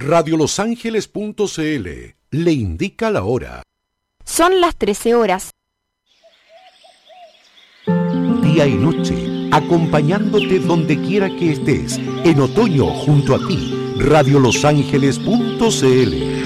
Radiolosangeles.cl le indica la hora. Son las 13 horas. Día y noche, acompañándote donde quiera que estés, en otoño junto a ti. Radiolosangeles.cl